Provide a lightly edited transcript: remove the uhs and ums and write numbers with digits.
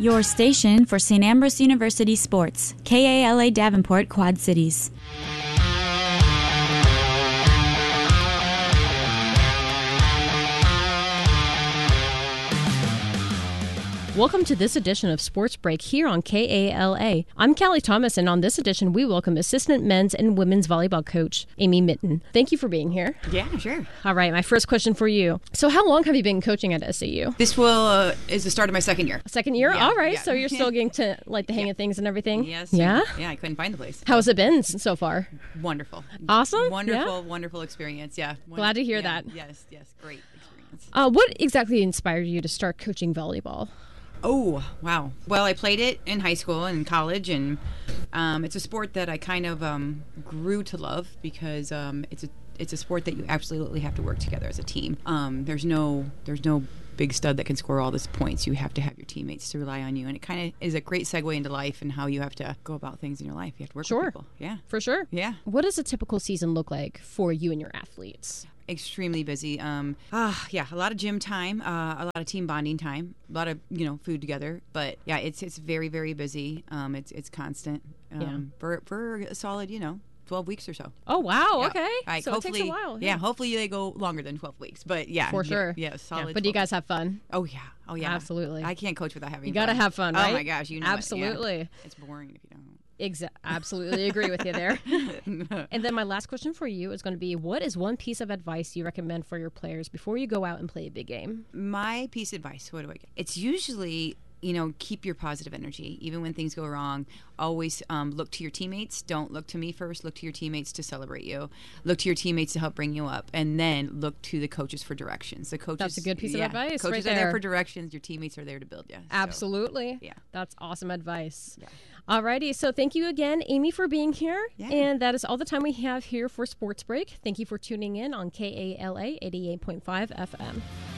Your station for St. Ambrose University sports, KALA Davenport, Quad Cities. Welcome to this edition of Sports Break here on KALA. I'm Callie Thomas, and on this edition, we welcome assistant men's and women's volleyball coach, Amy Mitten. Thank you for being here. Yeah, sure. All right, my first question for you. So how long have you been coaching at SAU? This is the start of my second year. Second year? Yeah, All right, yeah. so you're still getting to the hang of things and everything? Yes. Yeah? Yeah, I couldn't find the place. How has it been so far? Wonderful. Awesome? Wonderful experience. Yeah. Glad to hear that. Yes, great experience. What exactly inspired you to start coaching volleyball? Oh, wow. Well, I played it in high school and college, and it's a sport that I kind of grew to love because it's a sport that you absolutely have to work together as a team. There's no big stud that can score all these points. You have to have your teammates to rely on you, and it kind of is a great segue into life and how you have to go about things in your life. You have to work with people. Yeah, for sure. Yeah. What does a typical season look like for you and your athletes? Extremely busy. A lot of gym time, a lot of team bonding time, a lot of food together. But yeah, it's very, very busy. It's constant. For a solid 12 weeks or so. Oh wow! Yeah. Okay, Like, so it takes a while. Yeah, hopefully they go longer than 12 weeks. But yeah, for sure. Yeah, solid. Yeah, but you guys have fun. Oh yeah. Absolutely. I can't coach without having. You gotta have fun, right? Oh my gosh, absolutely. It. Yeah. It's boring if you don't. Absolutely agree with you there. And then my last question for you is going to be, what is one piece of advice you recommend for your players before you go out and play a big game? My piece of advice, what do I get? It's usually, keep your positive energy. Even when things go wrong, always look to your teammates. Don't look to me first. Look to your teammates to celebrate you. Look to your teammates to help bring you up. And then look to the coaches for directions. The coaches, that's a good piece of advice. Coaches right are there for directions. Your teammates are there to build you. Absolutely. So, yeah. That's awesome advice. Yeah. Alrighty, so thank you again, Amy, for being here. Yeah. And that is all the time we have here for Sports Break. Thank you for tuning in on KALA 88.5 FM.